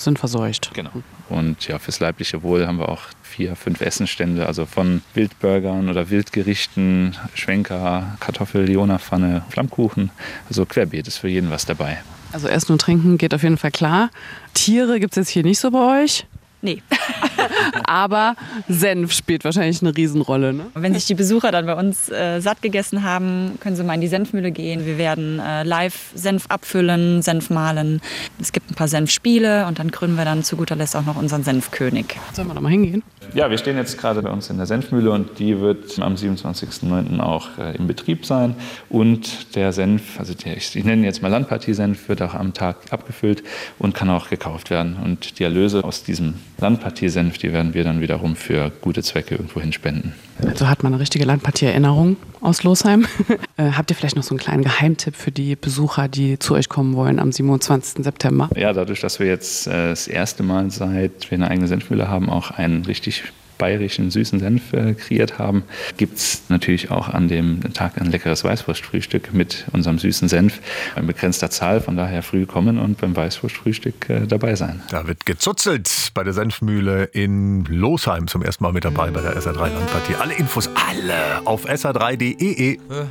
sind verseucht. Genau. Und ja, fürs leibliche Wohl haben wir auch 4, 5 Essensstände, also von Wildburgern oder Wildgerichten, Schwenker, Kartoffel-Liona-Pfanne, Flammkuchen. Also querbeet ist für jeden was dabei. Also Essen und Trinken geht auf jeden Fall klar. Tiere gibt es jetzt hier nicht so bei euch? Nee. Aber Senf spielt wahrscheinlich eine Riesenrolle, ne? Wenn sich die Besucher dann bei uns satt gegessen haben, können sie mal in die Senfmühle gehen. Wir werden live Senf abfüllen, Senf mahlen. Es gibt ein paar Senfspiele und dann krönen wir dann zu guter Letzt auch noch unseren Senfkönig. Sollen wir da mal hingehen? Ja, wir stehen jetzt gerade bei uns in der Senfmühle und die wird am 27.09. auch im Betrieb sein. Und der Senf, also ich nenne jetzt mal Landpartie-Senf, wird auch am Tag abgefüllt und kann auch gekauft werden. Und die Erlöse aus diesem Landpartie-Senf, die werden wir dann wiederum für gute Zwecke irgendwo hinspenden. Also hat man eine richtige Landpartie-Erinnerung aus Losheim. Habt ihr vielleicht noch so einen kleinen Geheimtipp für die Besucher, die zu euch kommen wollen am 27. September? Ja, dadurch, dass wir jetzt das erste Mal, seit wir eine eigene Senfmühle haben, auch einen richtig bayerischen süßen Senf kreiert haben, gibt es natürlich auch an dem Tag ein leckeres Weißwurstfrühstück mit unserem süßen Senf in begrenzter Zahl. Von daher früh kommen und beim Weißwurstfrühstück dabei sein. Da wird gezuzelt bei der Senfmühle in Losheim. Zum ersten Mal mit dabei bei der SR3 Landpartie. Alle Infos, alle auf sr3.de.